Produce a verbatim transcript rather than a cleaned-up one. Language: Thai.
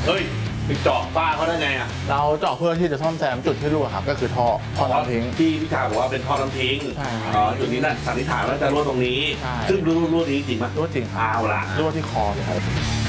เฮ้ยไปเจาะฝ้าเขาได้ไงอ่ะเราเจาะเพื่อที่จะซ่อมแซมจุดที่รั่วครับก็คือท่อท่อน้ำทิ้งที่พี่ชายบอกว่าเป็นท่อน้ำทิ้งอ๋อจุดนี้น่ะสันนิษฐานว่าจะรั่วตรงนี้ซึ่งรั่วรั่วนี้จริงไหมรั่วจริงเอาล่ะรั่วที่คอเลยครับ